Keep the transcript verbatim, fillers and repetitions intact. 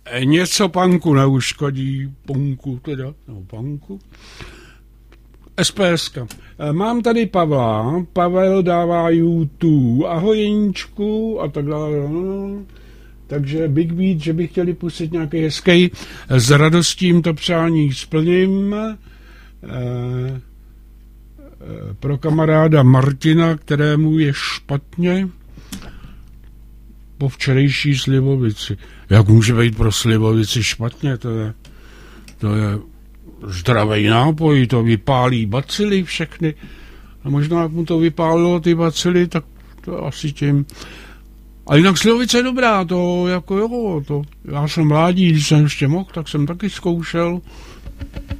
Něco punku neuškodí, punku teda, no punku. SPSka. Mám tady Pavla, Pavel dává YouTube, ahoj Jeníčku a tak dále. Takže Big Beat, že by chtěli pustit nějaký hezký, s radostím to přání splním. E, pro kamaráda Martina, kterému je špatně po včerejší slivovici. Jak může být pro slivovici špatně? To je, to je zdravý nápoj, to vypálí bacily všechny. A možná, jak mu to vypálilo ty bacily, tak to asi tím. A jinak slivovice je dobrá, to jako jo, to, já jsem mládí, když jsem ještě mohl, tak jsem taky zkoušel.